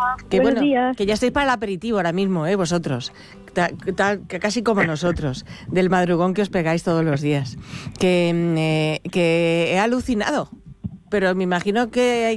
Que Buenos días. que ya estáis para el aperitivo ahora mismo, vosotros. Que casi como nosotros, del madrugón que os pegáis todos los días. Que he alucinado. Pero me imagino que